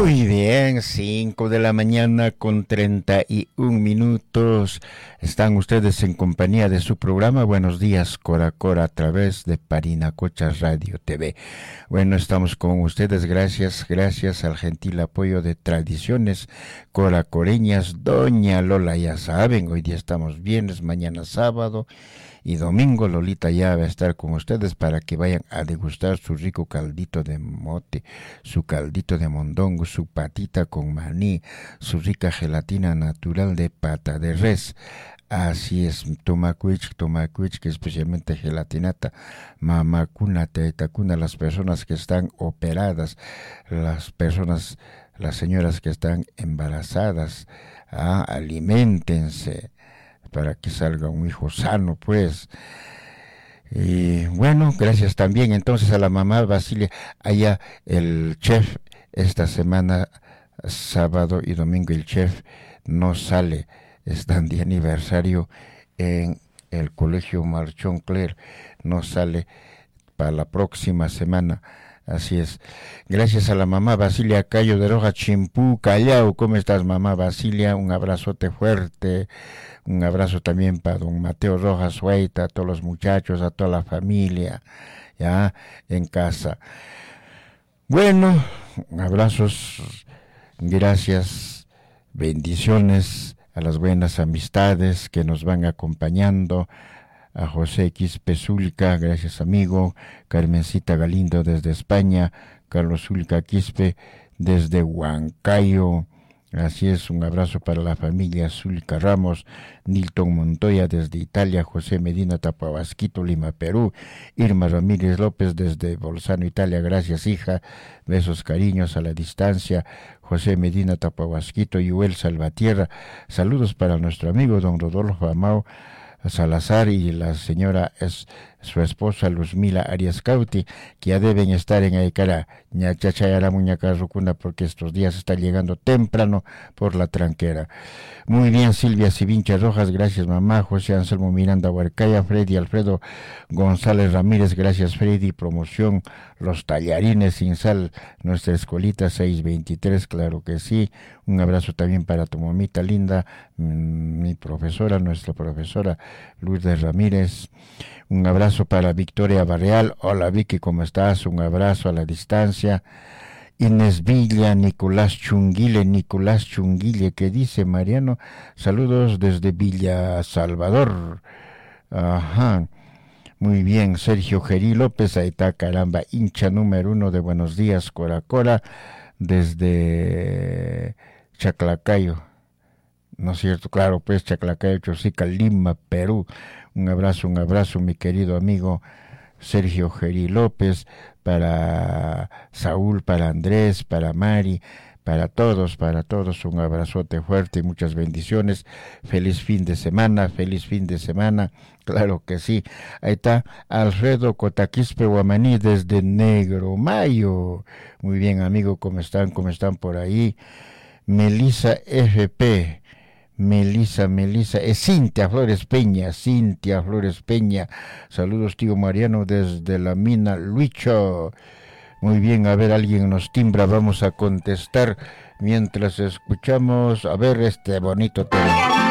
Muy bien, 5 de la mañana con 31 minutos. Están ustedes en compañía de su programa Buenos Días Cora Cora a través de Parinacocha Radio TV. Bueno, estamos con ustedes gracias al gentil apoyo de Tradiciones Coracoreñas. Doña Lola, ya saben, hoy día estamos viernes, mañana sábado y domingo Lolita ya va a estar con ustedes para que vayan a degustar su rico caldito de mote, su caldito de mondongo, su patita con maní, su rica gelatina natural de pata de res. Así es, tomacuich, que especialmente gelatinata, mamacuna, tetacuna, las personas que están operadas, las señoras que están embarazadas, aliméntense para que salga un hijo sano, pues. Y bueno, gracias también entonces a la mamá Basilia, allá el chef, esta semana, sábado y domingo, el chef no sale, están de aniversario en el Colegio Marchón Cler, no sale para la próxima semana. Así es. Gracias a la mamá Basilia Cayo de Roja Chimpú, Callao. ¿Cómo estás, mamá Basilia? Un abrazote fuerte. Un abrazo también para don Mateo Rojas Hueita, a todos los muchachos, a toda la familia, ya, en casa. Bueno, abrazos, gracias, bendiciones a las buenas amistades que nos van acompañando. A José Quispe Zulca, gracias amigo, Carmencita Galindo desde España, Carlos Zulca Quispe desde Huancayo, así es, un abrazo para la familia Zulca Ramos, Nilton Montoya desde Italia, José Medina Tapabasquito, Lima, Perú, Irma Ramírez López desde Bolzano, Italia, gracias hija, besos, cariños a la distancia, José Medina Tapabasquito, Yuel Salvatierra, saludos para nuestro amigo don Rodolfo Amao Salazar y la señora es su esposa Luzmila Arias Cauti, que ya deben estar en Aicara, ñachachayara muñaca rucuna, porque estos días está llegando temprano por la tranquera. Muy bien, Silvia Civincha Rojas, gracias mamá, José Anselmo Miranda Huarcaya, Freddy Alfredo González Ramírez, gracias Freddy, promoción Los Tallarines sin Sal, nuestra escuelita 623, claro que sí, un abrazo también para tu mamita linda, mi profesora, nuestra profesora Lourdes Ramírez. Un abrazo para Victoria Barreal. Hola Vicky, ¿cómo estás? Un abrazo a la distancia. Inés Villa, Nicolás Chunguille, ¿qué dice Mariano? Saludos desde Villa Salvador. Ajá. Muy bien, Sergio Gerí López, ahí está, caramba, hincha número 1 de Buenos Días, Cora Cora, desde Chaclacayo. ¿No es cierto? Claro, pues Chaclacayo, Chosica, Lima, Perú. Un abrazo, mi querido amigo Sergio Gerí López, para Saúl, para Andrés, para Mari, para todos, un abrazote fuerte y muchas bendiciones. Feliz fin de semana, claro que sí. Ahí está Alfredo Cotaquispe Guamaní desde Negro Mayo. Muy bien, amigo, ¿cómo están por ahí? Melissa FP. Melissa, Cintia Flores Peña, saludos tío Mariano desde la mina Luicho. Muy bien, a ver, alguien nos timbra, vamos a contestar mientras escuchamos, a ver, este bonito tema.